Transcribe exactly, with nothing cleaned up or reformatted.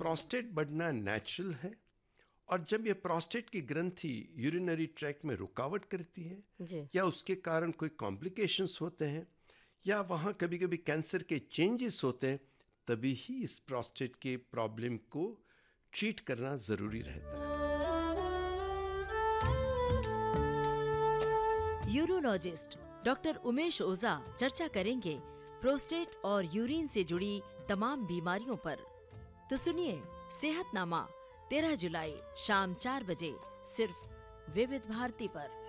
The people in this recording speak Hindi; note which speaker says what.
Speaker 1: प्रोस्टेट बढ़ना नेचुरल है, और जब ये प्रोस्टेट की ग्रंथि यूरिनरी ट्रैक्ट में रुकावट करती है
Speaker 2: जी।
Speaker 1: या उसके कारण कोई कॉम्प्लिकेशंस होते हैं या वहाँ कभी कभी कैंसर के चेंजेस होते हैं, तभी ही इस प्रोस्टेट के प्रॉब्लम को ट्रीट करना ज़रूरी रहता है।
Speaker 2: यूरोलॉजिस्ट डॉक्टर उमेश ओझा चर्चा करेंगे प्रोस्टेट और यूरिन से जुड़ी तमाम बीमारियों पर। तो सुनिए सेहतनामा तेरह जुलाई शाम चार बजे सिर्फ विविध भारती पर।